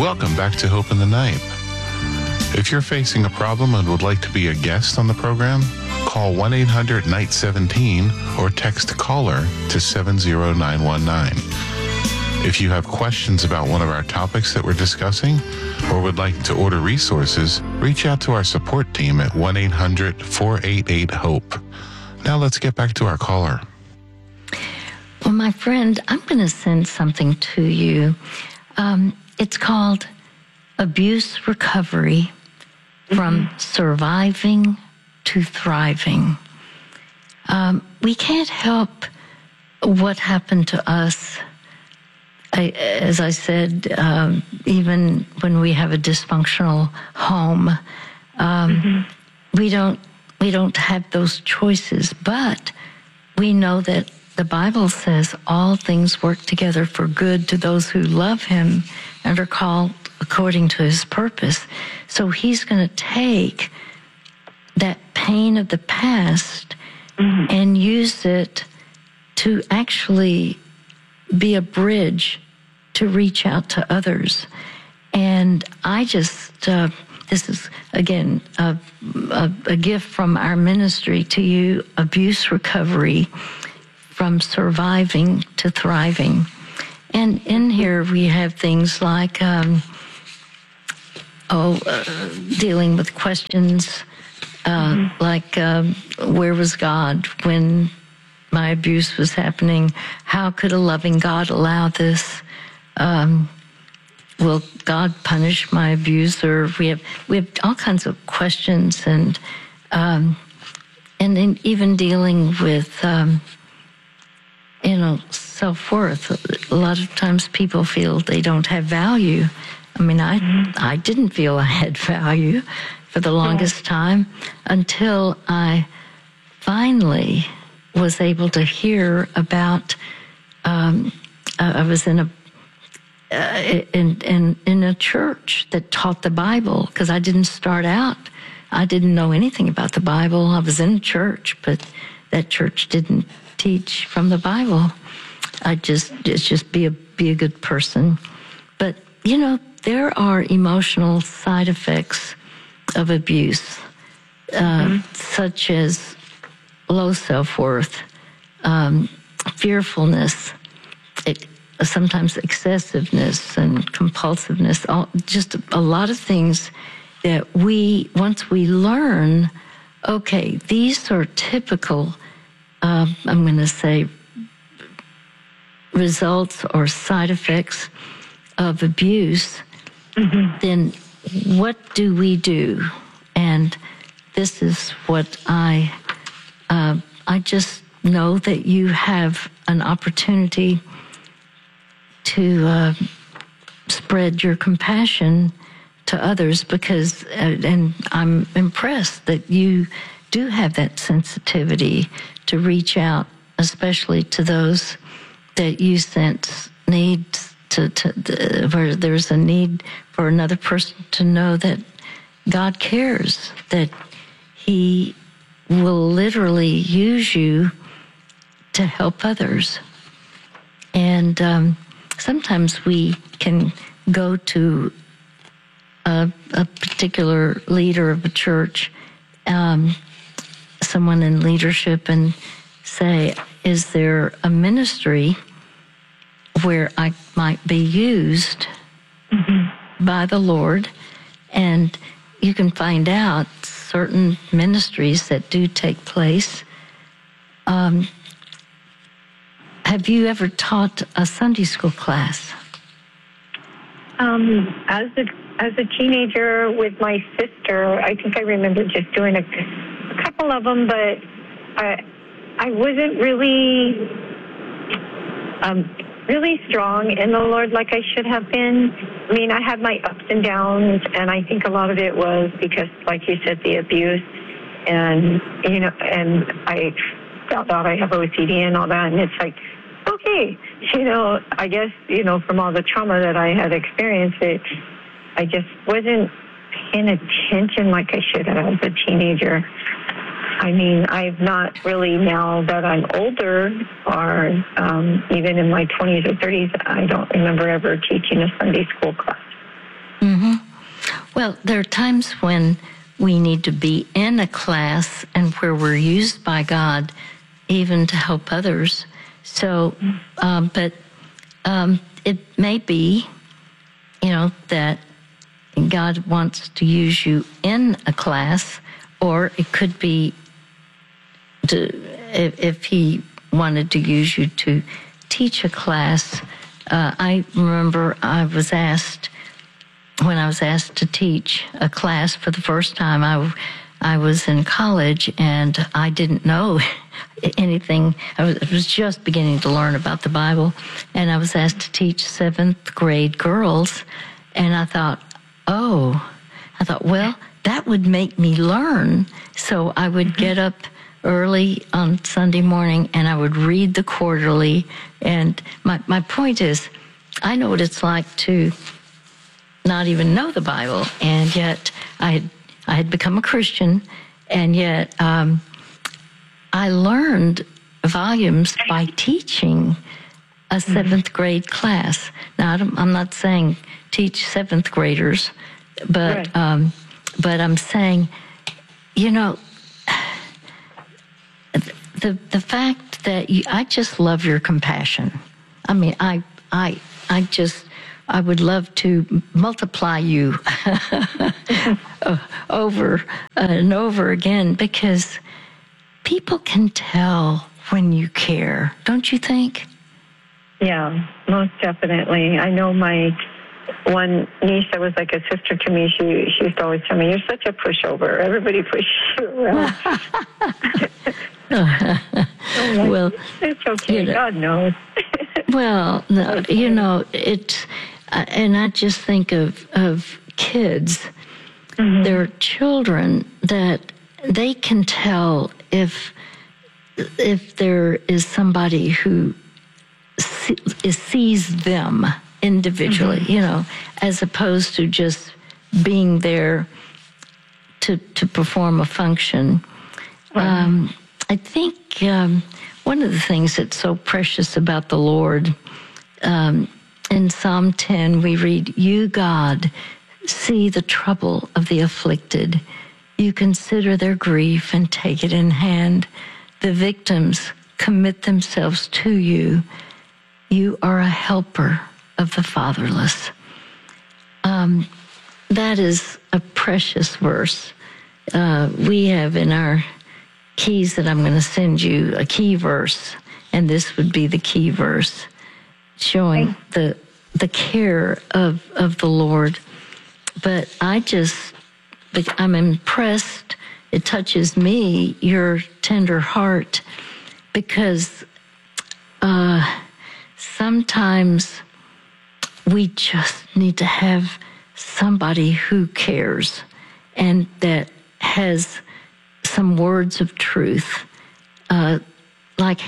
Welcome back to Hope in the Night. If you're facing a problem and would like to be a guest on the program, call 1-800-NIGHT-17 or text CALLER to 70919. If you have questions about one of our topics that we're discussing or would like to order resources, reach out to our support team at 1-800-488-HOPE. Now let's get back to our caller. Well, my friend, I'm going to send something to you. It's called Abuse Recovery from Surviving to Thriving. We can't help what happened to us. As I said, even when we have a dysfunctional home, we don't have those choices. But we know that the Bible says all things work together for good to those who love Him and are called according to His purpose. So He's going to take that pain of the past and use it to actually be a bridge to reach out to others. And I just, this is, again, a gift from our ministry to you, Abuse Recovery from Surviving to Thriving. And in here we have things like dealing with questions like where was God when my abuse was happening? How could a loving God allow this? Will God punish my abuser? We have all kinds of questions, and then even dealing with self-worth. A lot of times people feel they don't have value. I mean, I didn't feel I had value for the longest time until I finally was able to hear about. I was in a church that taught the Bible, because I didn't start out. I didn't know anything about the Bible. I was in a church, but that church didn't teach from the Bible. It's just be a good person. But there are emotional side effects of abuse, such as low self-worth, fearfulness, sometimes excessiveness and compulsiveness, just a lot of things that once we learn, okay, these are typical, I'm going to say, results or side effects of abuse, then what do we do? And this is what I just know that you have an opportunity to spread your compassion to others, because, and I'm impressed that you do have that sensitivity to reach out, especially to those that you sense needs where there's a need for another person to know that God cares, that He will literally use you to help others. And sometimes we can go to a particular leader of a church, someone in leadership, and say, is there a ministry where I might be used by the Lord? And you can find out certain ministries that do take place. Have you ever taught a Sunday school class? As a teenager with my sister, I think I remember just doing a couple of them, but I wasn't really really strong in the Lord like I should have been. I mean, I had my ups and downs, and I think a lot of it was because, like you said, the abuse, and and I found out I have OCD and all that, and it's like, okay, I guess, from all the trauma that I had experienced, I just wasn't paying attention like I should have as a teenager. I mean, I've not really, now that I'm older, or even in my 20s or 30s, I don't remember ever teaching a Sunday school class. Well, there are times when we need to be in a class and where we're used by God even to help others. So, but it may be, that God wants to use you in a class, or it could be if He wanted to use you to teach a class. I remember when I was asked to teach a class for the first time, I was in college and I didn't know anything. I was just beginning to learn about the Bible, and I was asked to teach 7th grade girls, and I thought, well, that would make me learn. So I would get up early on Sunday morning and I would read the quarterly. And my point is, I know what it's like to not even know the Bible, and yet I had become a Christian, and yet I learned volumes by teaching a 7th grade class. Now, I'm not saying teach 7th graders, but right. But I'm saying, the fact that I just love your compassion. I mean, I would love to multiply you over and over again, because people can tell when you care, don't you think? Yeah, most definitely. I know my one niece that was like a sister to me, she used to always tell me, "You're such a pushover. Everybody pushes you around." Well, it's okay. God knows. Well, no, it's, and I just think of kids. Mm-hmm. There are children that they can tell if there is somebody who sees them individually, mm-hmm. As opposed to just being there to perform a function. Right. I think one of the things that's so precious about the Lord, in Psalm 10, we read, "You, God, see the trouble of the afflicted. You consider their grief and take it in hand. The victims commit themselves to you. You are a helper of the fatherless." That is a precious verse. We have in our keys that I'm going to send you a key verse, and this would be the key verse, showing the care of the Lord. But I'm impressed. It touches me, your tender heart, because sometimes we just need to have somebody who cares and that has some words of truth, like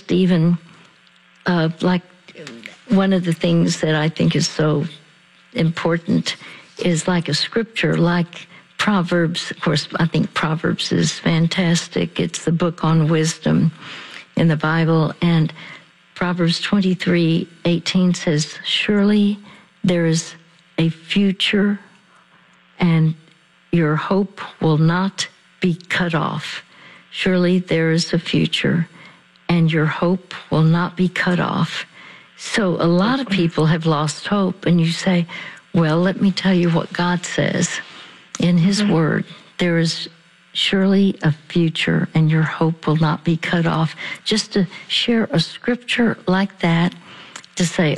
one of the things that I think is so important is like a scripture, like Proverbs. Of course, I think Proverbs is fantastic. It's the book on wisdom in the Bible. And Proverbs 23:18 says, "Surely there is a future, and your hope will not be cut off." Surely there is a future, and your hope will not be cut off. So a lot of people have lost hope, and you say, well, let me tell you what God says in His Word. There is surely a future, and your hope will not be cut off. Just to share a scripture like that, to say,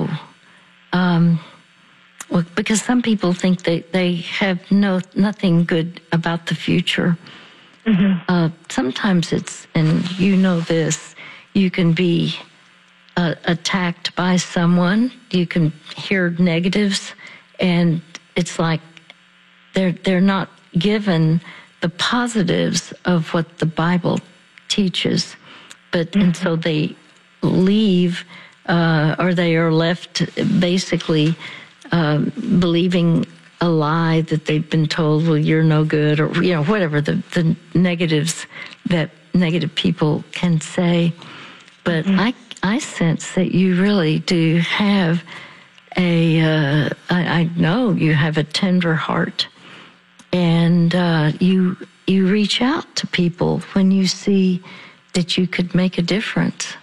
well, because some people think they have nothing good about the future. Mm-hmm. Sometimes it's, and this, you can be attacked by someone, you can hear negatives, and it's like they're not given the positives of what the Bible teaches, and so they leave, or they are left basically believing a lie that they've been told, well, you're no good, or whatever the negatives that negative people can say. But I sense that you really do have I know you have a tender heart, and you reach out to people when you see that you could make a difference.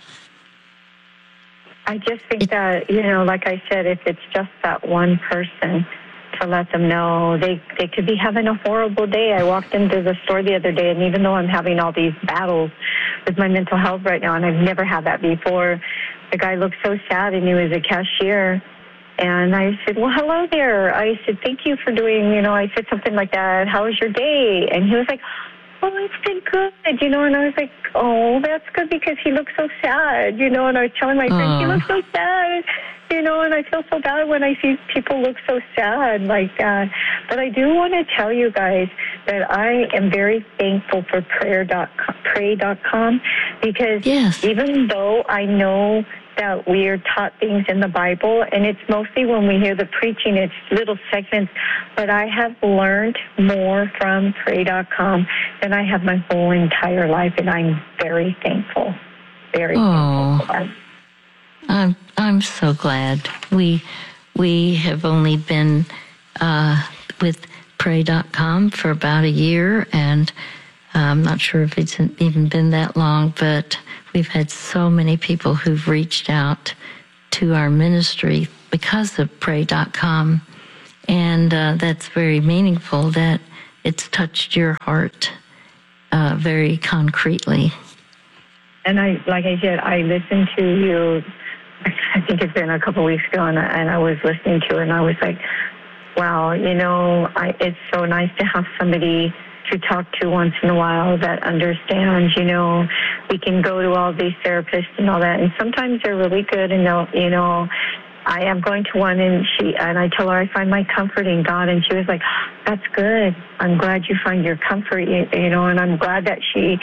I just think that, like I said, if it's just that one person, to let them know they could be having a horrible day. I walked into the store the other day, and even though I'm having all these battles with my mental health right now, and I've never had that before, the guy looked so sad, and he was a cashier. And I said, well, hello there. I said, thank you for doing, I said something like that. How was your day? And he was like, oh, it's been good, and I was like, oh, that's good, because he looked so sad, and I was telling my friend, he looks so sad, and I feel so bad when I see people look so sad like that. But I do want to tell you guys that I am very thankful for pray.com, because even though I know that we are taught things in the Bible, and it's mostly when we hear the preaching, it's little segments, but I have learned more from pray.com than I have my whole entire life, and I'm very thankful. Very thankful for that. I'm so glad. We have only been with pray.com for about a year, and I'm not sure if it's even been that long, but we've had so many people who've reached out to our ministry because of pray.com, and that's very meaningful that it's touched your heart very concretely. And like I said, I listened to you, I think it's been a couple weeks ago, and I was listening to it, and I was like, wow, it's so nice to have somebody to talk to once in a while that understands, we can go to all these therapists and all that, and sometimes they're really good, and they'll, I am going to one, and I tell her I find my comfort in God, and she was like, that's good. I'm glad you find your comfort, and I'm glad that she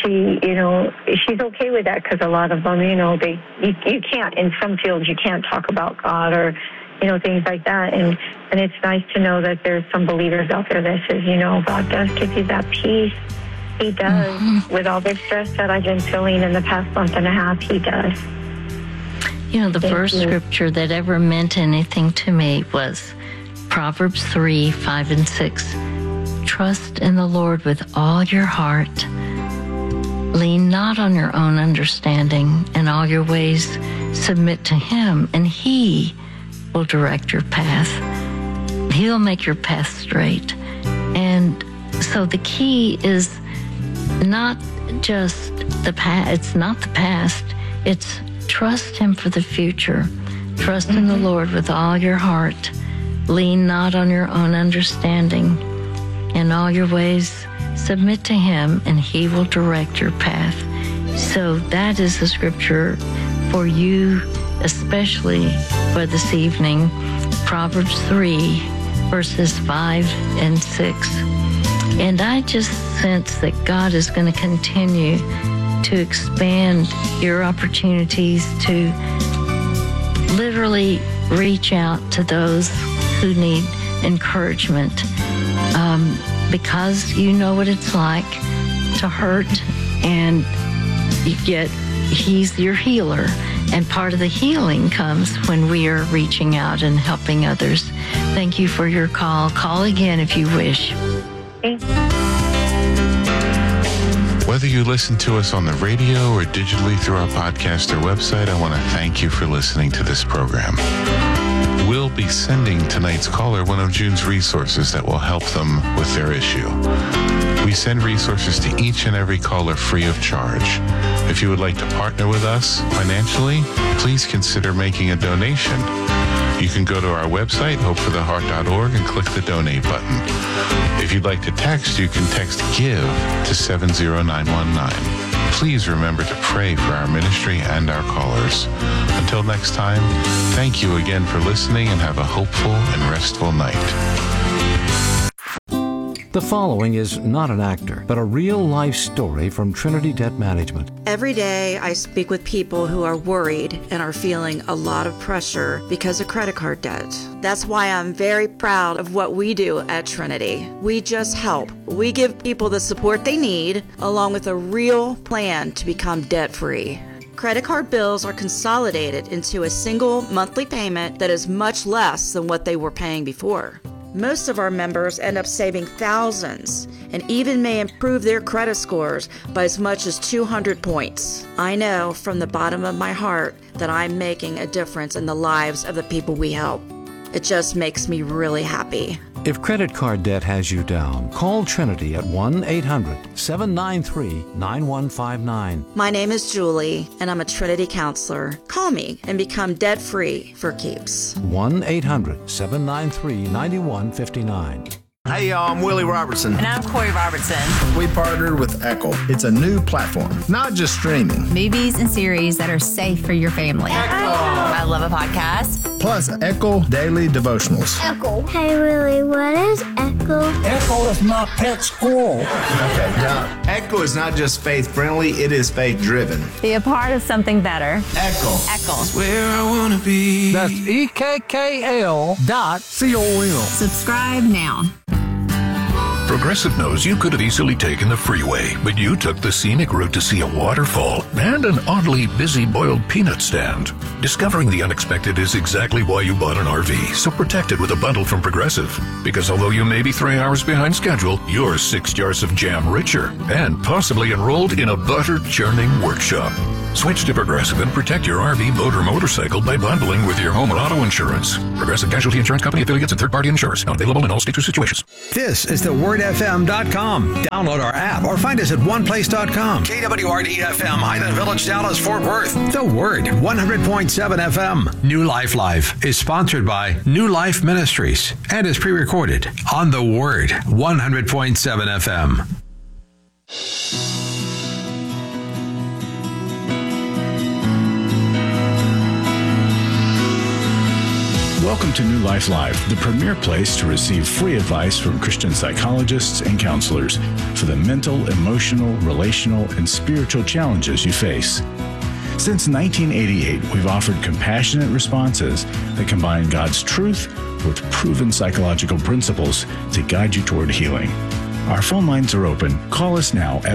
she's okay with that, because a lot of them, you can't, in some fields, you can't talk about God or, things like that, and it's nice to know that there's some believers out there that says, God does give you that peace. He does. Mm-hmm. With all the stress that I've been feeling in the past month and a half, He does. The first scripture that ever meant anything to me was Proverbs 3, 5, and 6. Trust in the Lord with all your heart. Lean not on your own understanding. In all your ways submit to Him, and He will direct your path. He'll make your path straight. And so the key is not just the past. It's not the past. It's trust Him for the future. Trust in the Lord with all your heart. Lean not on your own understanding. In all your ways, submit to Him, and He will direct your path. So that is the scripture for you, especially for this evening. Proverbs 3, verses 5 and 6. And I just sense that God is going to continue to expand your opportunities to literally reach out to those who need encouragement, because you know what it's like to hurt, and yet He's your healer. And part of the healing comes when we are reaching out and helping others. Thank you for your call. Call again if you wish. Whether you listen to us on the radio or digitally through our podcast or website, I want to thank you for listening to this program. We'll be sending tonight's caller one of June's resources that will help them with their issue. We send resources to each and every caller free of charge. If you would like to partner with us financially, please consider making a donation. You can go to our website, hopefortheheart.org, and click the donate button. If you'd like to text, you can text GIVE to 70919. Please remember to pray for our ministry and our callers. Until next time, thank you again for listening, and have a hopeful and restful night. The following is not an actor, but a real-life story from Trinity Debt Management. Every day I speak with people who are worried and are feeling a lot of pressure because of credit card debt. That's why I'm very proud of what we do at Trinity. We just help. We give people the support they need, along with a real plan to become debt-free. Credit card bills are consolidated into a single monthly payment that is much less than what they were paying before. Most of our members end up saving thousands and even may improve their credit scores by as much as 200 points. I know from the bottom of my heart that I'm making a difference in the lives of the people we help. It just makes me really happy. If credit card debt has you down, call Trinity at 1-800-793-9159. My name is Julie, and I'm a Trinity counselor. Call me and become debt-free for keeps. 1-800-793-9159. Hey y'all, I'm Willie Robertson. And I'm Corey Robertson. We partnered with Echo. It's a new platform, not just streaming. Movies and series that are safe for your family. Echo. I love a podcast. Plus Echo Daily Devotionals. Echo. Hey Willie, what is Echo? Echo is my pet squirrel. Okay, now Echo is not just faith-friendly, it is faith-driven. Be a part of something better. Echo. Echo. That's where I want to be. That's EKKL.com. Subscribe now. Progressive knows you could have easily taken the freeway, but you took the scenic route to see a waterfall and an oddly busy boiled peanut stand. Discovering the unexpected is exactly why you bought an RV, so protect it with a bundle from Progressive. Because although you may be 3 hours behind schedule, you're 6 jars of jam richer and possibly enrolled in a butter churning workshop. Switch to Progressive and protect your RV, boat, or motorcycle by bundling with your home and auto insurance. Progressive Casualty Insurance Company affiliates and third-party insurers. Not available in all states or situations. This is thewordfm.com. Download our app or find us at oneplace.com. KWRD-FM, Highland Village, Dallas, Fort Worth. The Word, 100.7 FM. New Life Live is sponsored by New Life Ministries and is pre-recorded on The Word, 100.7 FM. Welcome to New Life Live, the premier place to receive free advice from Christian psychologists and counselors for the mental, emotional, relational, and spiritual challenges you face. Since 1988, we've offered compassionate responses that combine God's truth with proven psychological principles to guide you toward healing. Our phone lines are open. Call us now at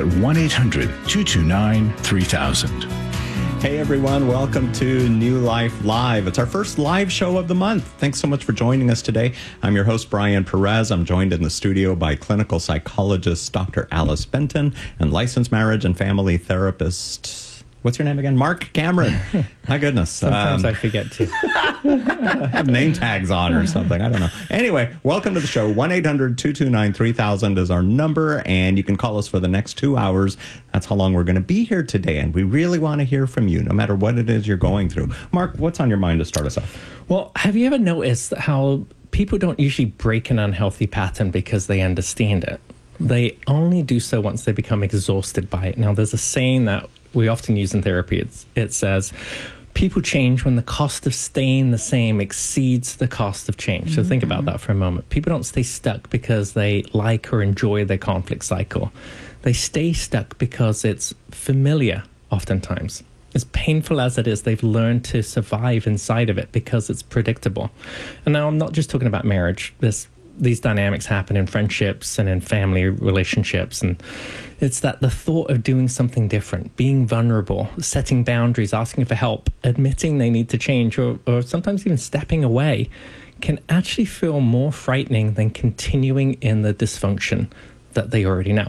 1-800-229-3000. Hey everyone, welcome to New Life Live. It's our first live show of the month. Thanks so much for joining us today. I'm your host, Brian Perez. I'm joined in the studio by clinical psychologist Dr. Alice Benton and licensed marriage and family therapist. What's your name again? Mark Cameron. My goodness. Sometimes I forget to. Have name tags on or something. I don't know. Anyway, welcome to the show. 1-800-229-3000 is our number, and you can call us for the next 2 hours. That's how long we're going to be here today, and we really want to hear from you, no matter what it is you're going through. Mark, what's on your mind to start us off? Well, have you ever noticed how people don't usually break an unhealthy pattern because they understand it? They only do so once they become exhausted by it. Now, there's a saying that we often use in therapy. It says, people change when the cost of staying the same exceeds the cost of change. So think about that for a moment. People don't stay stuck because they like or enjoy their conflict cycle. They stay stuck because it's familiar oftentimes. As painful as it is, they've learned to survive inside of it because it's predictable. And now I'm not just talking about marriage. These dynamics happen in friendships and in family relationships. And it's that the thought of doing something different, being vulnerable, setting boundaries, asking for help, admitting they need to change, or sometimes even stepping away can actually feel more frightening than continuing in the dysfunction that they already know.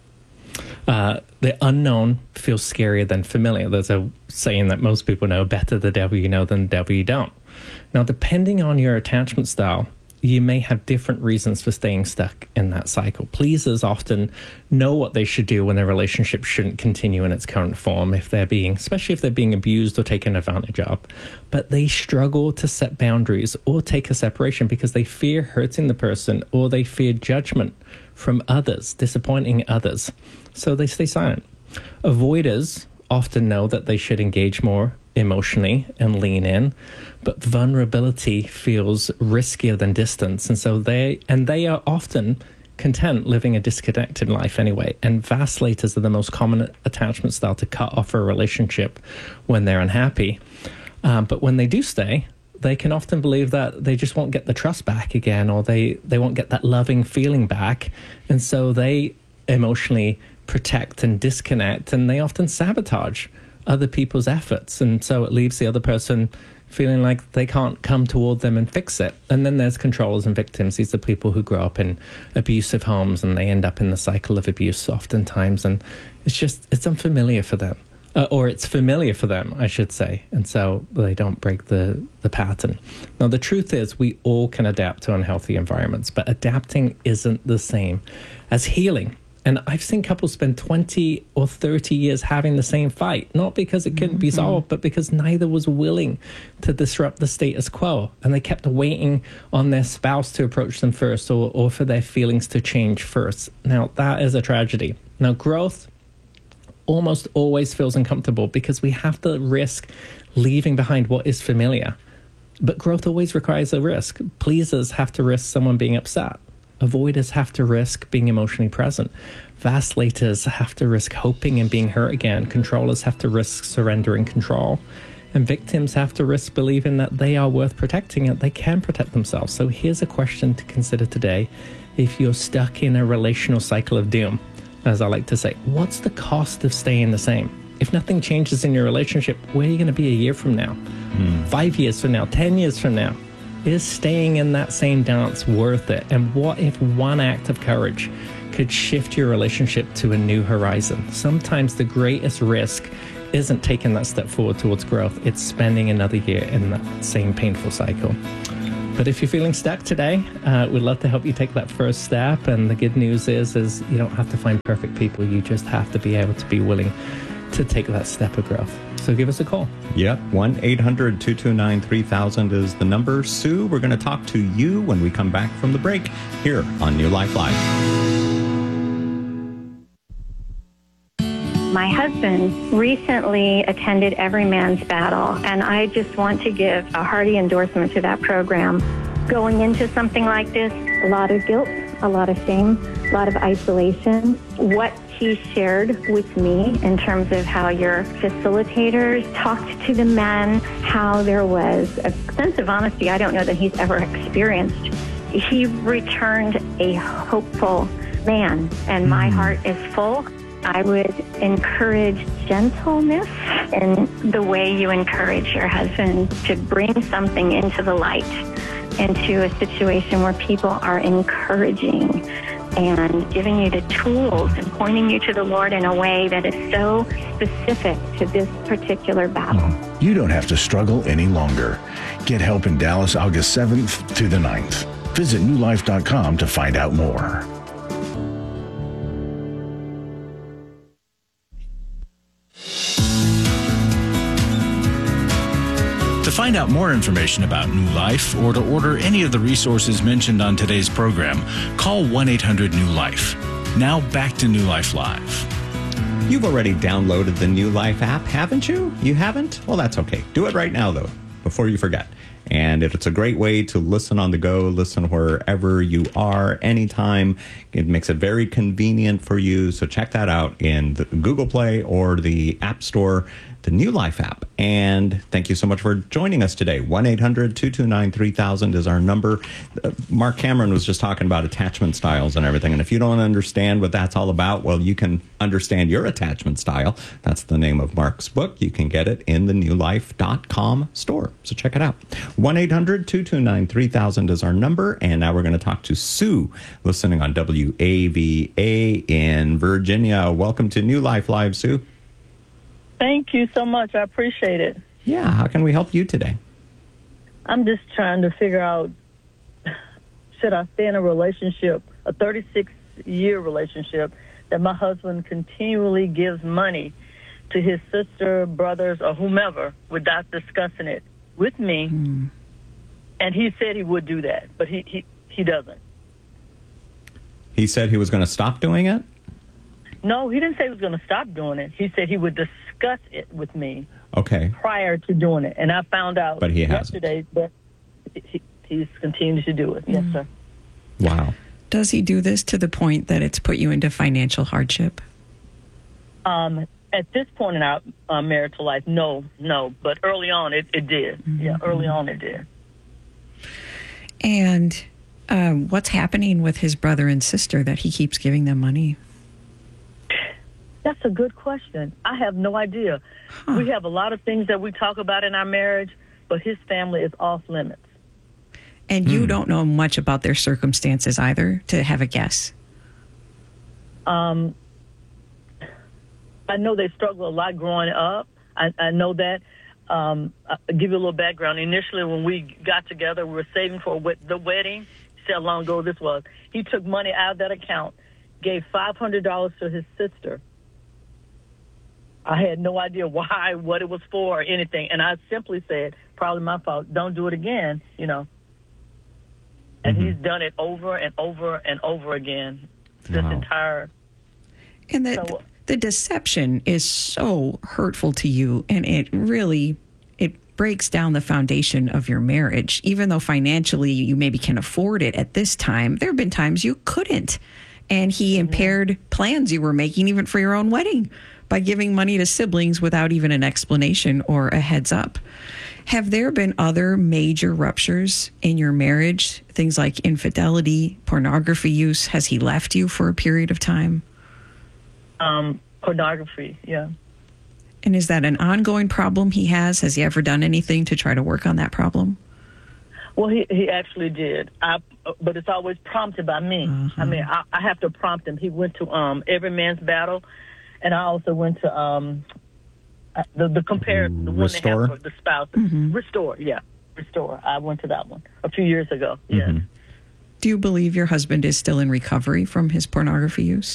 The unknown feels scarier than familiar. There's a saying that most people know, better the devil you know than the devil you don't. Now, depending on your attachment style, you may have different reasons for staying stuck in that cycle. Pleasers often know what they should do when their relationship shouldn't continue in its current form, especially if they're being abused or taken advantage of. But they struggle to set boundaries or take a separation because they fear hurting the person or they fear judgment from others, disappointing others. So they stay silent. Avoiders often know that they should engage more emotionally and lean in, but vulnerability feels riskier than distance, and so they are often content living a disconnected life anyway. And vacillator are the most common attachment style to cut off a relationship when they're unhappy, but when they do stay, they can often believe that they just won't get the trust back again, or they won't get that loving feeling back, and so they emotionally protect and disconnect, and they often sabotage other people's efforts. And so it leaves the other person feeling like they can't come toward them and fix it. And then there's controllers and victims. These are people who grow up in abusive homes and they end up in the cycle of abuse oftentimes. And it's unfamiliar for them. Or it's familiar for them, I should say. And so they don't break the pattern. Now, the truth is we all can adapt to unhealthy environments, but adapting isn't the same as healing. And I've seen couples spend 20 or 30 years having the same fight, not because it couldn't be solved, but because neither was willing to disrupt the status quo. And they kept waiting on their spouse to approach them first or for their feelings to change first. Now, that is a tragedy. Now, growth almost always feels uncomfortable because we have to risk leaving behind what is familiar. But growth always requires a risk. Pleasers have to risk someone being upset. Avoiders have to risk being emotionally present. Vacilators have to risk hoping and being hurt again. Controllers have to risk surrendering control. And victims have to risk believing that they are worth protecting and they can protect themselves. So here's a question to consider today. If you're stuck in a relational cycle of doom, as I like to say, what's the cost of staying the same? If nothing changes in your relationship, where are you going to be a year from now? 5 years from now, 10 years from now? Is staying in that same dance worth it? And what if one act of courage could shift your relationship to a new horizon? Sometimes the greatest risk isn't taking that step forward towards growth. It's spending another year in that same painful cycle. But if you're feeling stuck today, we'd love to help you take that first step. And the good news is you don't have to find perfect people. You just have to be able to be willing to take that step of growth. So give us a call. Yep, 1-800-229-3000 is the number. Sue, we're going to talk to you when we come back from the break here on New Life Live. My husband recently attended Every Man's Battle, and I just want to give a hearty endorsement to that program. Going into something like this, a lot of guilt, a lot of shame, a lot of isolation. What he shared with me in terms of how your facilitators talked to the men, how there was a sense of honesty I don't know that he's ever experienced. He returned a hopeful man, and my heart is full. I would encourage gentleness in the way you encourage your husband to bring something into the light, into a situation where people are encouraging and giving you the tools and pointing you to the Lord in a way that is so specific to this particular battle. You don't have to struggle any longer. Get help in Dallas August 7th to the 9th. Visit newlife.com to find out more. To find out more information about New Life or to order any of the resources mentioned on today's program, call 1-800-NEW-LIFE. Now back to New Life Live. You've already downloaded the New Life app, haven't you? You haven't? Well, that's okay. Do it right now, though, before you forget. And it's a great way to listen on the go, listen wherever you are, anytime. It makes it very convenient for you. So check that out in the Google Play or the App Store, the New Life app. And thank you so much for joining us today. 1-800-229-3000 is our number. Mark Cameron was just talking about attachment styles and everything. And if you don't understand what that's all about, well, you can understand your attachment style. That's the name of Mark's book. You can get it in the newlife.com store. So check it out. 1-800-229-3000 is our number. And now we're going to talk to Sue, listening on WAVA in Virginia. Welcome to New Life Live, Sue. Thank you so much. I appreciate it. Yeah, how can we help you today? I'm just trying to figure out, should I stay in a relationship, a 36-year relationship, that my husband continually gives money to his sister, brothers, or whomever without discussing it with me. And he said he would do that, but he doesn't. He said he was going to stop doing it? No, he didn't say he was going to stop doing it. He said he would discuss it with me prior to doing it. And I found out yesterday that he's continued to do it. Yes, sir. Wow. Does he do this to the point that it's put you into financial hardship? At this point in our marital life, no. But early on, it did. Yeah, early on it did. And what's happening with his brother and sister that he keeps giving them money? That's a good question. I have no idea. We have a lot of things that we talk about in our marriage, but his family is off limits. And you don't know much about their circumstances either, to have a guess? I know they struggle a lot growing up. I know that. I'll give you a little background. Initially, when we got together, we were saving for the wedding. See how long ago this was. He took money out of that account, gave $500 to his sister. I had no idea why, what it was for, or anything. And I simply said, probably my fault, don't do it again, you know. And he's done it over and over and over again. This entire... And the deception is so hurtful to you, and it breaks down the foundation of your marriage. Even though financially you maybe can afford it at this time, there have been times you couldn't. And he impaired plans you were making even for your own wedding by giving money to siblings without even an explanation or a heads up. Have there been other major ruptures in your marriage? Things like infidelity, pornography use? Has he left you for a period of time? Pornography, yeah. And is that an ongoing problem he has? Has he ever done anything to try to work on that problem? Well, he actually did. But it's always prompted by me. I mean, I have to prompt him. He went to Every Man's Battle, and I also went to the compare the one they have for the spouse. Restore, yeah. Restore. I went to that one a few years ago. Yeah. Do you believe your husband is still in recovery from his pornography use?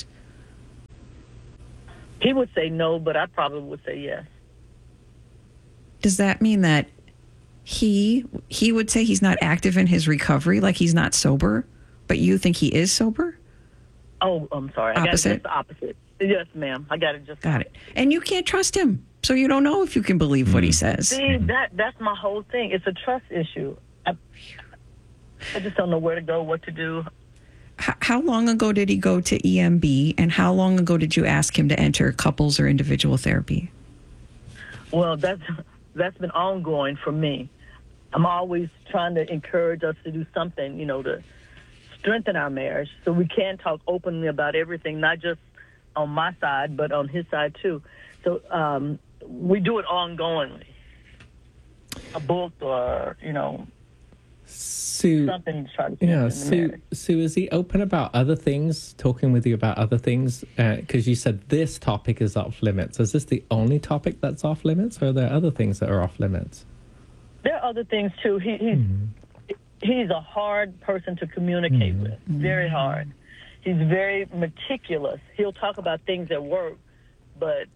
He would say no, but I probably would say yes. Does that mean that he would say he's not active in his recovery, like he's not sober, but you think he is sober? Oh, I'm sorry. I got it just the opposite. Yes, ma'am. I got it just Got it. And you can't trust him, so you don't know if you can believe what he says. See, that's my whole thing. It's a trust issue. I just don't know where to go, what to do. How long ago did he go to EMB, and how long ago did you ask him to enter couples or individual therapy? Well, that's been ongoing for me. I'm always trying to encourage us to do something, you know, to strengthen our marriage so we can talk openly about everything, not just on my side, but on his side too. So we do it ongoingly. A book or, you know, Sue, something to try to Sue, is he open about other things, talking with you about other things? Because you said this topic is off limits. Is this the only topic that's off limits, or are there other things that are off limits? There are other things, too. He's a hard person to communicate with, very hard. He's very meticulous. He'll talk about things at work, but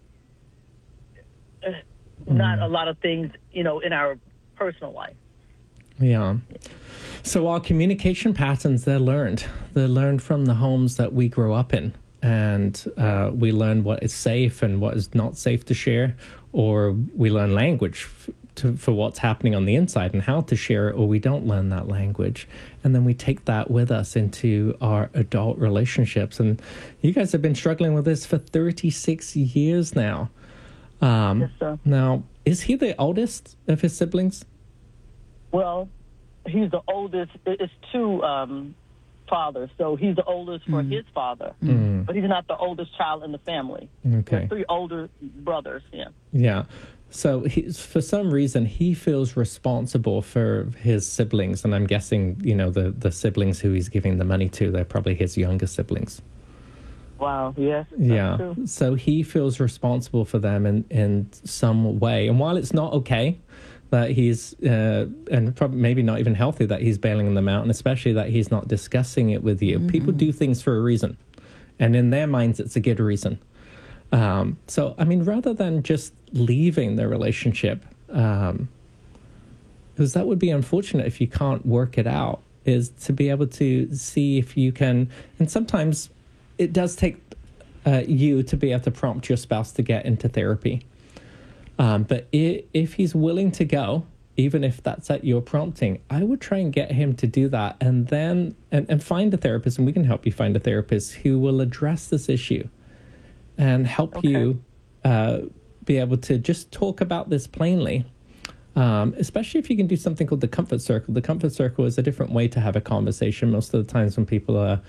not a lot of things, you know, in our personal life. Yeah. So our communication patterns, they're learned. They're learned from the homes that we grow up in. And we learn what is safe and what is not safe to share, or we learn language for what's happening on the inside and how to share it, or we don't learn that language. And then we take that with us into our adult relationships. And you guys have been struggling with this for 36 years now. Yes, sir. Now, is he the oldest of his siblings? Well, he's the oldest. It's two fathers, so he's the oldest for his father, but he's not the oldest child in the family. Okay. There's 3 older brothers, yeah. Yeah. So for some reason, he feels responsible for his siblings, and I'm guessing, you know, the siblings who he's giving the money to, they're probably his younger siblings. Wow, yes. Yeah. True. So he feels responsible for them in some way. And while it's not okay that he's, and probably maybe not even healthy that he's bailing them out, and especially that he's not discussing it with you. People do things for a reason. And in their minds, it's a good reason. So, I mean, rather than just leaving the relationship, because that would be unfortunate if you can't work it out, is to be able to see if you can, and sometimes it does take you to be able to prompt your spouse to get into therapy. But if he's willing to go, even if that's at your prompting, I would try and get him to do that, and then and find a therapist, and we can help you find a therapist who will address this issue and help you be able to just talk about this plainly, especially if you can do something called the comfort circle. The comfort circle is a different way to have a conversation. Most of the times when people are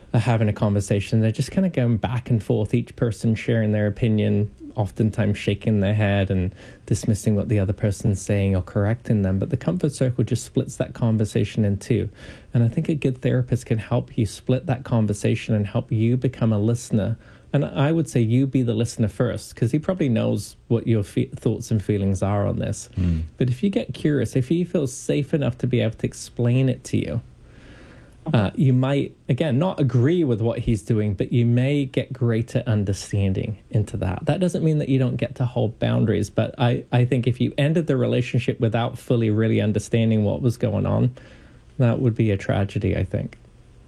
are having a conversation. They're just kind of going back and forth, each person sharing their opinion, oftentimes shaking their head and dismissing what the other person's saying or correcting them. But the comfort circle just splits that conversation in two. And I think a good therapist can help you split that conversation and help you become a listener. And I would say you be the listener first, because he probably knows what your thoughts and feelings are on this. But if you get curious, if he feels safe enough to be able to explain it to you, you might, again, not agree with what he's doing, but you may get greater understanding into that. That doesn't mean that you don't get to hold boundaries, but I think if you ended the relationship without fully really understanding what was going on, that would be a tragedy, I think.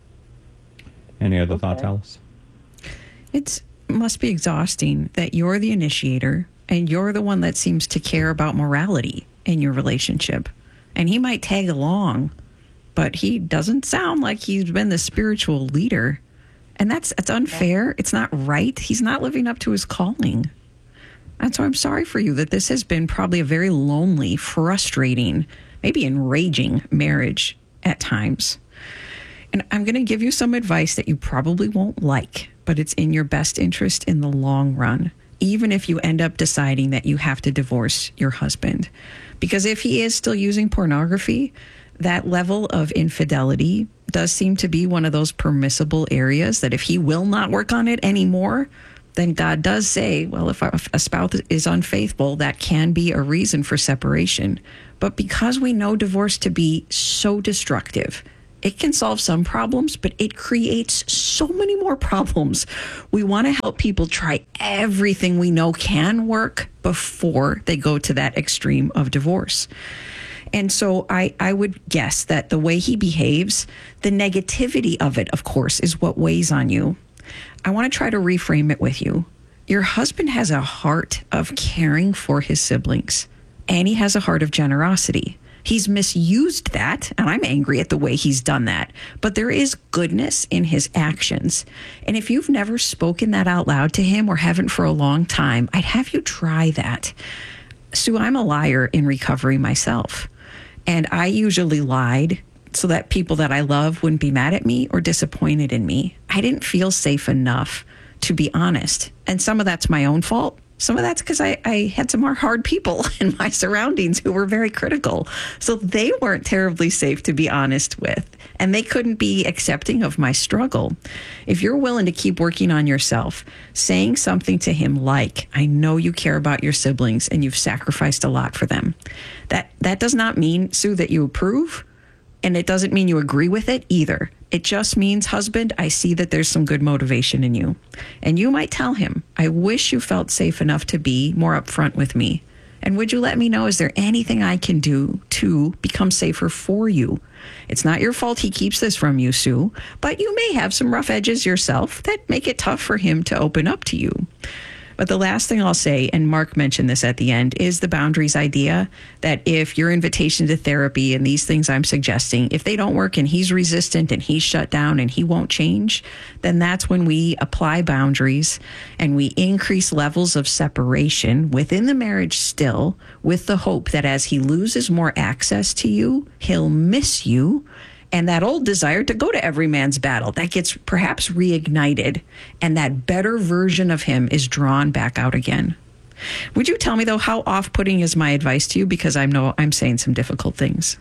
Any other thoughts, Alice? It must be exhausting that you're the initiator and you're the one that seems to care about morality in your relationship. And he might tag along, but he doesn't sound like he's been the spiritual leader. And that's unfair. It's not right. He's not living up to his calling. And so I'm sorry for you that this has been probably a very lonely, frustrating, maybe enraging marriage at times. And I'm going to give you some advice that you probably won't like, but it's in your best interest in the long run, even if you end up deciding that you have to divorce your husband. Because if he is still using pornography, that level of infidelity does seem to be one of those permissible areas that if he will not work on it anymore, then God does say, well, if a spouse is unfaithful, that can be a reason for separation. But because we know divorce to be so destructive, it can solve some problems, but it creates so many more problems. We want to help people try everything we know can work before they go to that extreme of divorce. And so I would guess that the way he behaves, the negativity of it, of course, is what weighs on you. I want to try to reframe it with you. Your husband has a heart of caring for his siblings, and he has a heart of generosity. He's misused that, and I'm angry at the way he's done that. But there is goodness in his actions. And if you've never spoken that out loud to him or haven't for a long time, I'd have you try that. Sue, I'm a liar in recovery myself. And I usually lied so that people that I love wouldn't be mad at me or disappointed in me. I didn't feel safe enough to be honest. And some of that's my own fault. Some of that's because I had some more hard people in my surroundings who were very critical. So they weren't terribly safe to be honest with, and they couldn't be accepting of my struggle. If you're willing to keep working on yourself, saying something to him like, I know you care about your siblings and you've sacrificed a lot for them. That does not mean, Sue, that you approve, and it doesn't mean you agree with it either. It just means, husband, I see that there's some good motivation in you. And you might tell him, I wish you felt safe enough to be more upfront with me. And would you let me know, is there anything I can do to become safer for you? It's not your fault he keeps this from you, Sue, but you may have some rough edges yourself that make it tough for him to open up to you. But the last thing I'll say, and Mark mentioned this at the end, is the boundaries idea that if your invitation to therapy and these things I'm suggesting, if they don't work and he's resistant and he's shut down and he won't change, then that's when we apply boundaries and we increase levels of separation within the marriage still, with the hope that as he loses more access to you, he'll miss you. And that old desire to go to every man's battle, that gets perhaps reignited, and that better version of him is drawn back out again. Would you tell me, though, how off-putting is my advice to you? Because I know I'm saying some difficult things.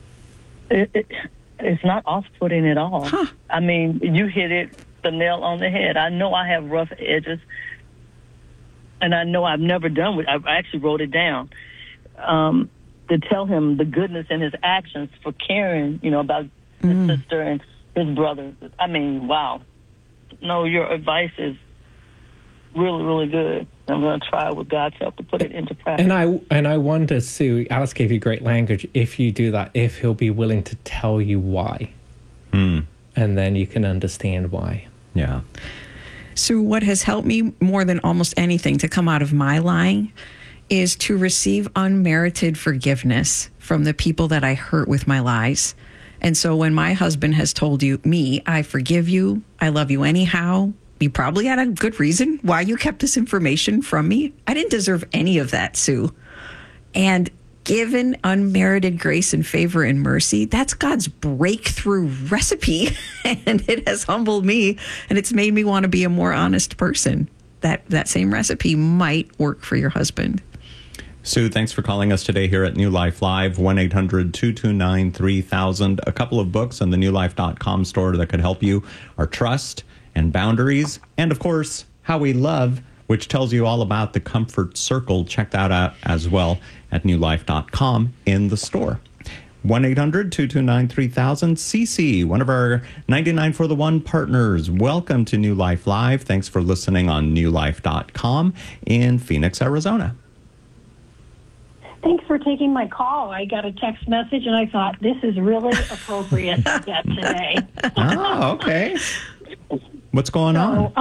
It's not off-putting at all. Huh. I mean, you hit the nail on the head. I know I have rough edges, and I know I've never done it. I actually wrote it down to tell him the goodness in his actions for caring, about his sister and his brother. I mean, wow. No, your advice is really, really good. I'm going to try with God's help to put it into practice. And I wonder, Sue, Alice gave you great language. If you do that, if he'll be willing to tell you why. And then you can understand why. Yeah. Sue, what has helped me more than almost anything to come out of my lying is to receive unmerited forgiveness from the people that I hurt with my lies. And so when my husband has told me, I forgive you, I love you anyhow, you probably had a good reason why you kept this information from me. I didn't deserve any of that, Sue. And given unmerited grace and favor and mercy. That's God's breakthrough recipe. And it has humbled me, and it's made me want to be a more honest person. That same recipe might work for your husband. Sue, thanks for calling us today here at New Life Live, 1-800-229-3000. A couple of books on the newlife.com store that could help you are Trust and Boundaries, and of course, How We Love, which tells you all about the Comfort Circle. Check that out as well at newlife.com in the store. 1-800-229-3000. CC, one of our 99 for the One partners. Welcome to New Life Live. Thanks for listening on newlife.com in Phoenix, Arizona. Thanks for taking my call. I got a text message, and I thought, this is really appropriate to get today. Oh, okay. What's going on?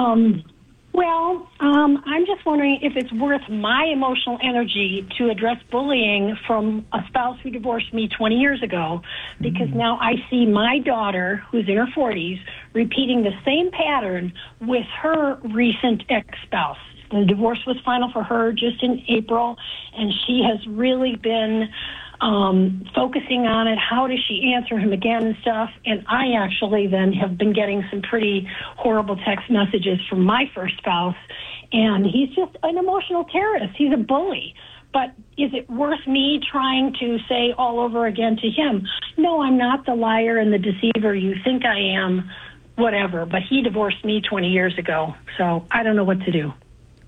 I'm just wondering if it's worth my emotional energy to address bullying from a spouse who divorced me 20 years ago, because now I see my daughter, who's in her 40s, repeating the same pattern with her recent ex-spouse. The divorce was final for her just in April, and she has really been focusing on it. How does she answer him again and stuff? And I actually then have been getting some pretty horrible text messages from my first spouse, and he's just an emotional terrorist. He's a bully. But is it worth me trying to say all over again to him, no, I'm not the liar and the deceiver you think I am, whatever. But he divorced me 20 years ago, so I don't know what to do.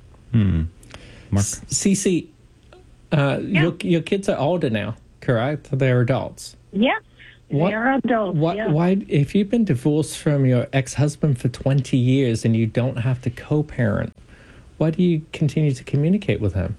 Mark? Cece, your kids are older now, correct? They're adults. Yes, they're adults. Why, if you've been divorced from your ex-husband for 20 years and you don't have to co-parent, why do you continue to communicate with him?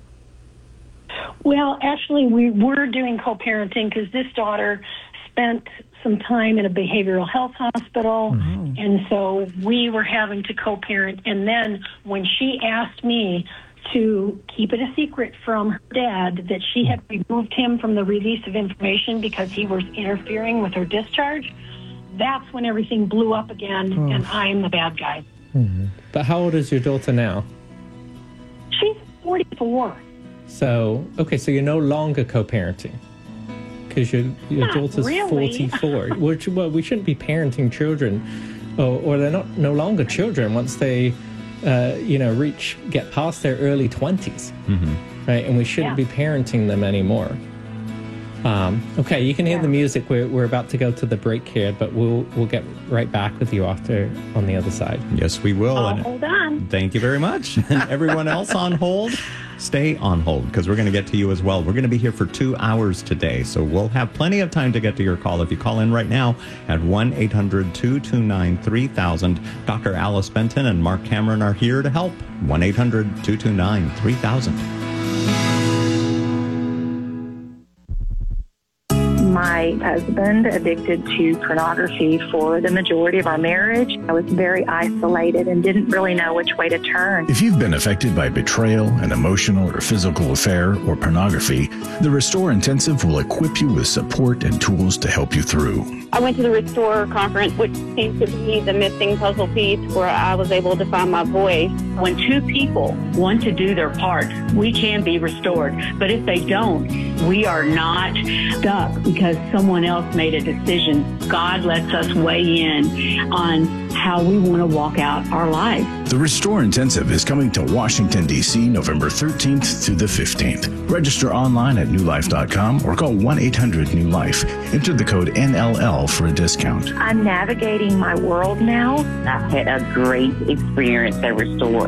Well, actually, we were doing co-parenting because this daughter spent some time in a behavioral health hospital, and so we were having to co-parent. And then when she asked me to keep it a secret from her dad that she had removed him from the release of information because he was interfering with her discharge, that's when everything blew up again, and I'm the bad guy. But how old is your daughter now? She's 44. So you're no longer co-parenting. Because your daughter's really. 44. Well, we shouldn't be parenting children, or they're no longer children once they, get past their early 20s, right? And we shouldn't be parenting them anymore. Okay, you can hear the music. We're about to go to the break here, but we'll get right back with you after on the other side. Yes, we will. Hold on. Thank you very much. And everyone else on hold, stay on hold because we're going to get to you as well. We're going to be here for 2 hours today, so we'll have plenty of time to get to your call. If you call in right now at 1-800-229-3000, Dr. Alice Benton and Mark Cameron are here to help. 1-800-229-3000. My husband addicted to pornography for the majority of our marriage. I was very isolated and didn't really know which way to turn. If you've been affected by betrayal, an emotional or physical affair, or pornography, the Restore Intensive will equip you with support and tools to help you through. I went to the Restore conference, which seems to be the missing puzzle piece where I was able to find my voice. When two people want to do their part, we can be restored. But if they don't, we are not stuck because someone else made a decision. God lets us weigh in on how we want to walk out our life. The Restore Intensive is coming to Washington, D.C. November 13th through the 15th. Register online at newlife.com or call 1-800-NEW-LIFE. Enter the code NLL for a discount. I'm navigating my world now. I've had a great experience at Restore.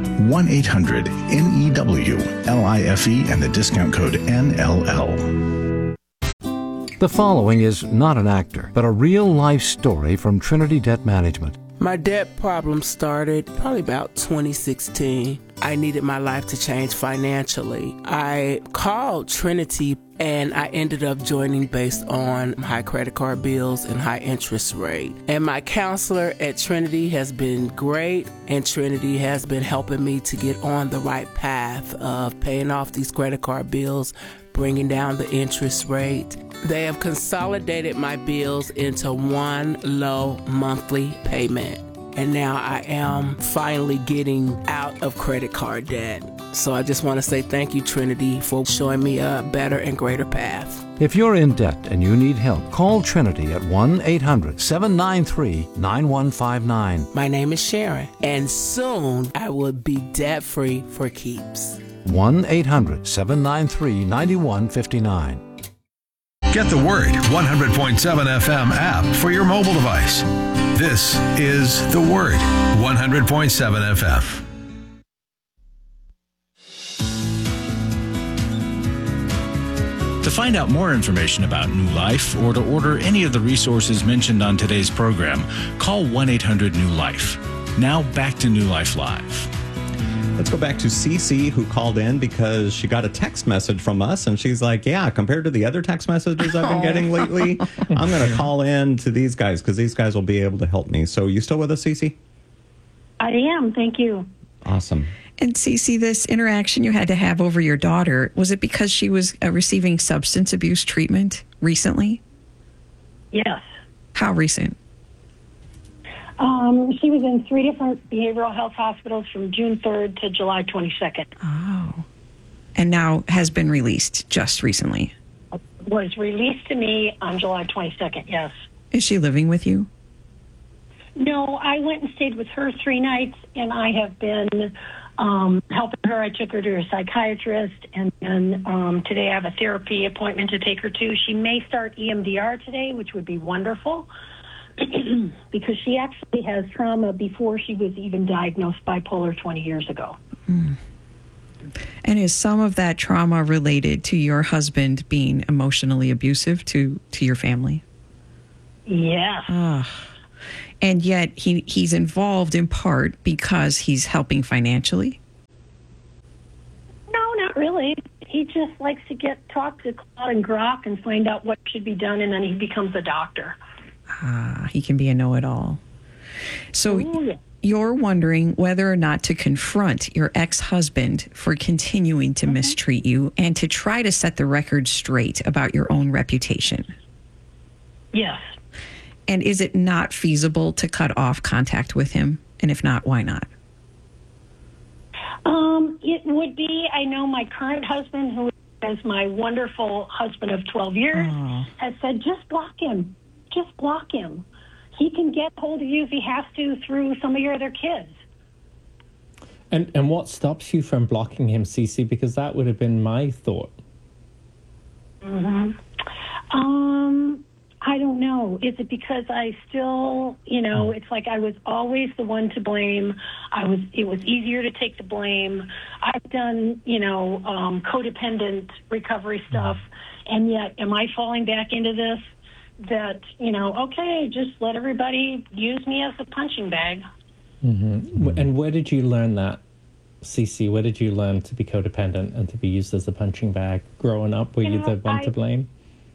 1-800-NEWLIFE and the discount code NLL. The following is not an actor, but a real-life story from Trinity Debt Management. My debt problem started probably about 2016. I needed my life to change financially. I called Trinity and I ended up joining based on high credit card bills and high interest rate. And my counselor at Trinity has been great, and Trinity has been helping me to get on the right path of paying off these credit card bills, bringing down the interest rate. They have consolidated my bills into one low monthly payment. and now I am finally getting out of credit card debt. So I just want to say thank you, Trinity, for showing me a better and greater path. If you're in debt and you need help, call Trinity at 1-800-793-9159. My name is Sharon, and soon I will be debt-free for keeps. 1-800-793-9159. Get the Word 100.7 FM app for your mobile device. This is The Word 100.7 FM. To find out more information about New Life or to order any of the resources mentioned on today's program, call 1-800-NEW-LIFE. Now back to New Life Live. Let's go back to Cece, who called in because she got a text message from us, and she's like, yeah, compared to the other text messages I've been getting lately, I'm going to call in to these guys because these guys will be able to help me. So you still with us, Cece? I am. Thank you. Awesome. And Cece, this interaction you had to have over your daughter, was it because she was receiving substance abuse treatment recently? Yes. How recent? She was in 3 different behavioral health hospitals from June 3rd to July 22nd. Oh. And now has been released just recently? Was released to me on July 22nd, yes. Is she living with you? No, I went and stayed with her 3 nights, and I have been helping her. I took her to a psychiatrist, and then today I have a therapy appointment to take her to. She may start EMDR today, which would be wonderful, because she actually has trauma before she was even diagnosed bipolar 20 years ago. Mm. And is some of that trauma related to your husband being emotionally abusive to your family? Yes. And yet he's involved in part because he's helping financially? No, not really. He just likes to talk to Claude and Grok and find out what should be done, and then he becomes a doctor. He can be a know-it-all. So you're wondering whether or not to confront your ex-husband for continuing to mistreat you and to try to set the record straight about your own reputation. Yes. And is it not feasible to cut off contact with him? And if not, why not? It would be. I know my current husband, who is my wonderful husband of 12 years, has said, just block him. Just block him. He can get hold of you if he has to through some of your other kids. And what stops you from blocking him, Cece? Because that would have been my thought. Mm-hmm. I don't know. Is it because I still, it's like I was always the one to blame. It was easier to take the blame. I've done, codependent recovery stuff. And yet, am I falling back into this? That, okay, just let everybody use me as a punching bag. Mm-hmm. And where did you learn that, Cece? Where did you learn to be codependent and to be used as a punching bag? Growing up, were you the one to blame?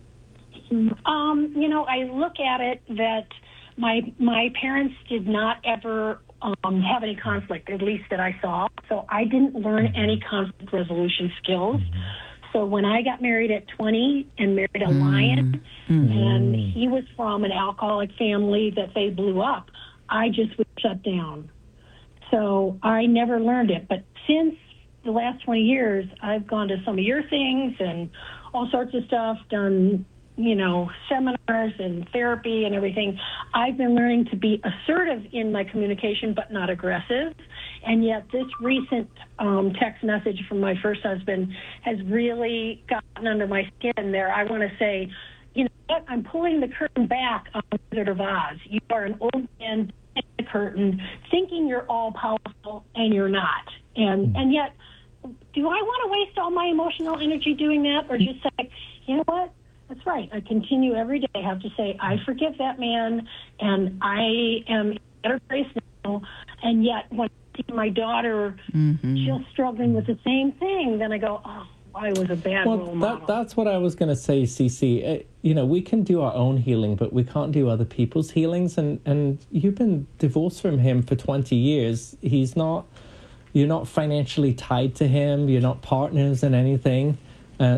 I look at it that my parents did not ever have any conflict, at least that I saw. So I didn't learn any conflict resolution skills. So when I got married at 20 and married a lion, and he was from an alcoholic family that they blew up, I just would shut down. So I never learned it. But since the last 20 years, I've gone to some of your things and all sorts of stuff, done, seminars and therapy and everything. I've been learning to be assertive in my communication, but not aggressive. And yet this recent text message from my first husband has really gotten under my skin there. I want to say, you know what? I'm pulling the curtain back on Wizard of Oz. You are an old man in the curtain thinking you're all powerful and you're not. And yet, do I want to waste all my emotional energy doing that, or just say, you know what? That's right. I continue every day. I have to say, I forgive that man, and I am in better place now. And yet, when I see my daughter just struggling with the same thing, then I go, oh, I was a bad role model. That's what I was going to say, Cece. We can do our own healing, but we can't do other people's healings. And you've been divorced from him for 20 years. You're not financially tied to him. You're not partners in anything.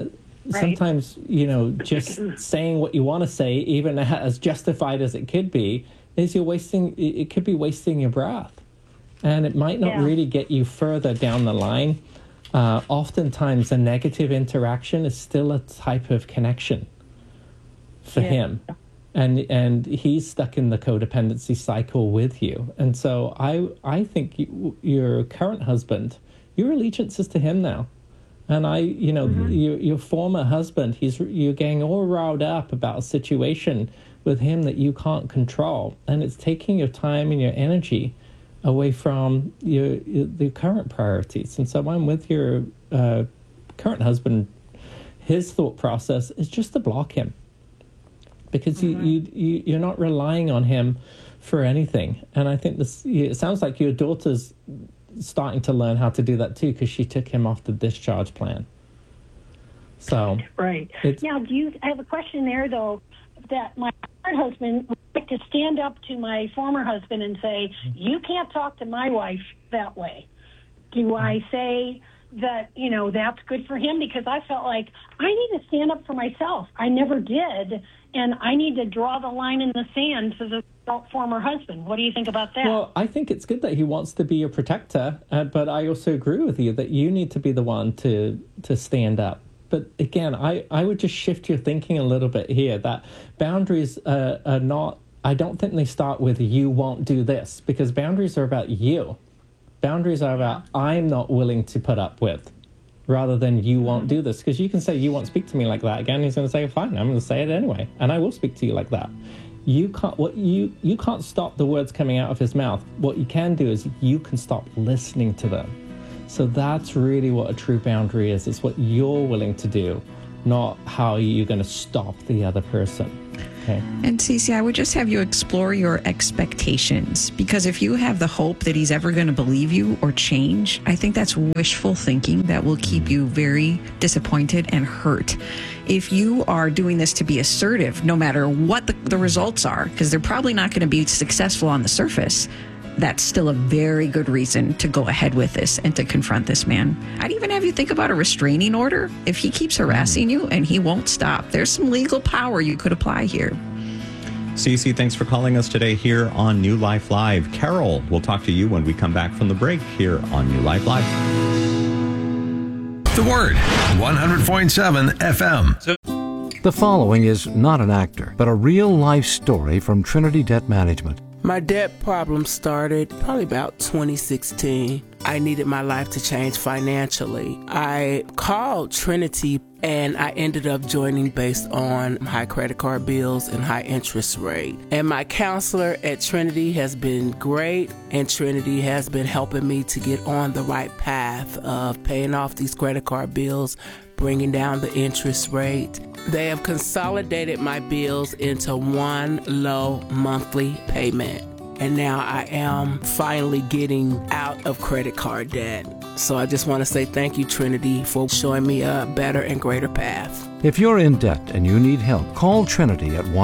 sometimes, just saying what you want to say, even as justified as it could be, is it could be wasting your breath. And it might not really get you further down the line. Oftentimes, a negative interaction is still a type of connection for him. And he's stuck in the codependency cycle with you. And so I think your current husband, your allegiance is to him now. And your former husband, you're getting all riled up about a situation with him that you can't control. And it's taking your time and your energy away from the current priorities. And so I'm with your current husband. His thought process is just to block him, because you're not relying on him for anything. And I think it sounds like your daughter's starting to learn how to do that too, because she took him off the discharge plan. So right now, I have a question there though, that my current husband would like to stand up to my former husband and say, you can't talk to my wife that way. Do I say that, that's good for him? Because I felt like I need to stand up for myself. I never did. And I need to draw the line in the sand to the former husband. What do you think about that? Well, I think it's good that he wants to be your protector, but I also agree with you that you need to be the one to stand up. But again, I would just shift your thinking a little bit here, that boundaries are not, I don't think they start with you won't do this, because boundaries are about you. Boundaries are about I'm not willing to put up with, rather than you won't do this. Because you can say you won't speak to me like that again. He's going to say, fine, I'm going to say it anyway, and I will speak to you like that. You can't stop the words coming out of his mouth. What you can do is you can stop listening to them. So that's really what a true boundary is. It's what you're willing to do, not how you're going to stop the other person. Okay. And Cece, I would just have you explore your expectations, because if you have the hope that he's ever going to believe you or change, I think that's wishful thinking that will keep you very disappointed and hurt. If you are doing this to be assertive, no matter what the results are, because they're probably not going to be successful on the surface, that's still a very good reason to go ahead with this and to confront this man. I'd even have you think about a restraining order. If he keeps harassing you and he won't stop, there's some legal power you could apply here. Cece, thanks for calling us today here on New Life Live. Carol, we'll talk to you when we come back from the break here on New Life Live. The Word, 100.7 FM. The following is not an actor, but a real-life story from Trinity Debt Management. My debt problem started probably about 2016. I needed my life to change financially. I called Trinity and I ended up joining based on high credit card bills and high interest rate. And my counselor at Trinity has been great, and Trinity has been helping me to get on the right path of paying off these credit card bills, bringing down the interest rate. They have consolidated my bills into one low monthly payment. And now I am finally getting out of credit card debt. So I just want to say thank you, Trinity, for showing me a better and greater path. If you're in debt and you need help, call Trinity at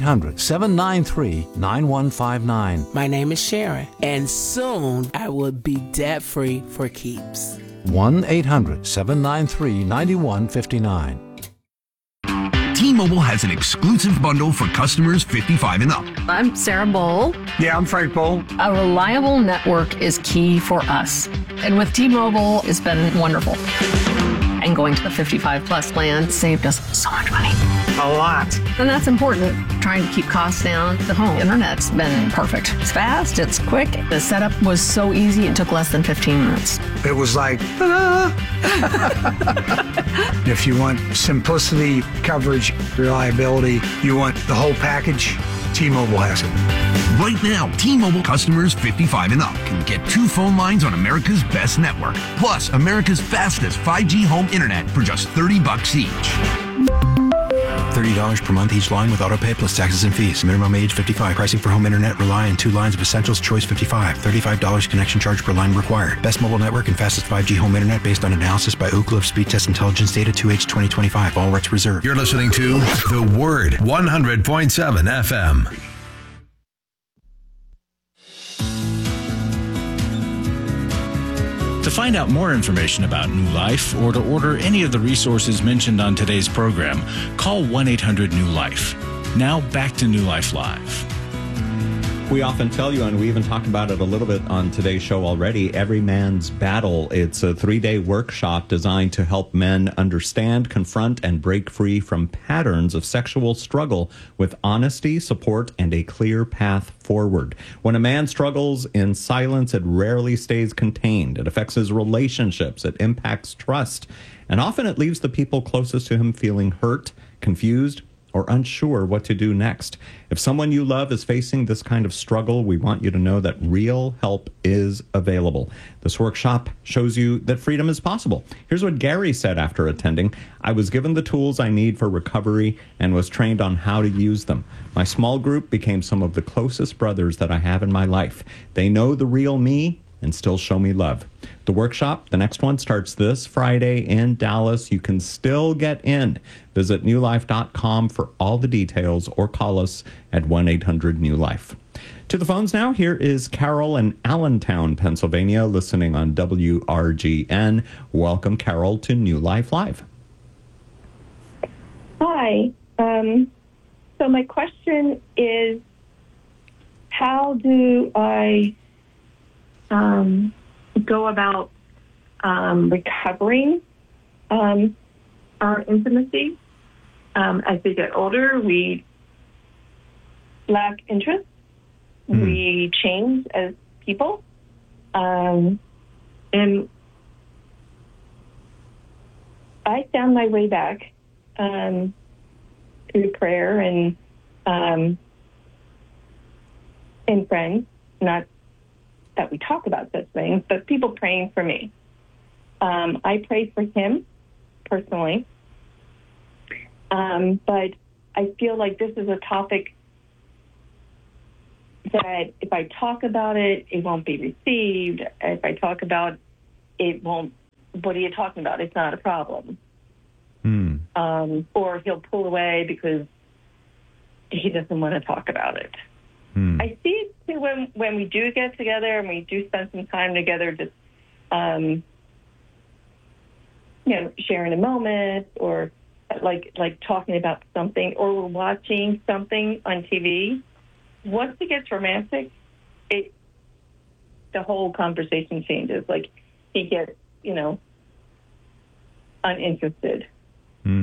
1-800-793-9159. My name is Sharon, and soon I will be debt-free for keeps. 1-800-793-9159. T-Mobile has an exclusive bundle for customers 55 and up. I'm Sarah Bowl. Yeah, I'm Frank Bowl. A reliable network is key for us. And with T-Mobile, it's been wonderful. And going to the 55 plus plan saved us so much money. A lot. And that's important. Trying to keep costs down. The home internet's been perfect. It's fast, it's quick. The setup was so easy, it took less than 15 minutes. It was like, If you want simplicity, coverage, reliability, you want the whole package, T-Mobile has it. Right now, T-Mobile customers 55 and up can get 2 phone lines on America's best network, plus America's fastest 5G home internet for just $30 each. $30 per month each line with autopay plus taxes and fees. Minimum age 55. Pricing for home internet rely on 2 lines of Essentials Choice 55. $35 connection charge per line required. Best mobile network and fastest 5G home internet based on analysis by Ookla of Speed Test Intelligence data 2H 2025. All rights reserved. You're listening to The Word, 100.7 FM. To find out more information about New Life or to order any of the resources mentioned on today's program, call 1-800-NEW-LIFE. Now back to New Life Live. We often tell you, and we even talked about it a little bit on today's show already, Every Man's Battle. It's a 3-day workshop designed to help men understand, confront, and break free from patterns of sexual struggle with honesty, support, and a clear path forward. When a man struggles in silence, it rarely stays contained. It affects his relationships. It impacts trust. And often it leaves the people closest to him feeling hurt, confused, or unsure what to do next. If someone you love is facing this kind of struggle, we want you to know that real help is available. This workshop shows you that freedom is possible. Here's what Gary said after attending. I was given the tools I need for recovery and was trained on how to use them. My small group became some of the closest brothers that I have in my life. They know the real me and still show me love. The workshop, the next one, starts this Friday in Dallas. You can still get in. Visit newlife.com for all the details or call us at 1-800-NEW-LIFE. To the phones now, here is Carol in Allentown, Pennsylvania, listening on WRGN. Welcome, Carol, to New Life Live. Hi. So my question is, how do I go about recovering our intimacy? As we get older, we lack interest. We change as people. And I found my way back through prayer and friends, not that we talk about such things, but people praying for me. I prayed for him personally, but I feel like this is a topic that if I talk about it, it won't be received. If I talk about it, won't. What are you talking about? It's not a problem. Or he'll pull away because he doesn't want to talk about it. I see it too when we do get together and we do spend some time together, just sharing a moment or like talking about something, or we're watching something on TV. Once it gets romantic, the whole conversation changes. Like he gets, uninterested.